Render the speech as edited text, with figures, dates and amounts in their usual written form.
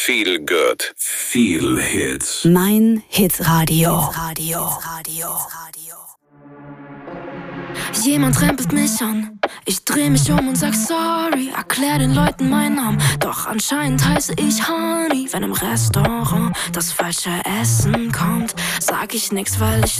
Feel good. Feel Hits. Mein Hitradio. Jemand rempelt mich an, ich dreh mich um und sag sorry, erklär den Leuten meinen Namen, doch anscheinend heiße ich Honey. Wenn im Restaurant das falsche Essen kommt, sag ich nix, weil ich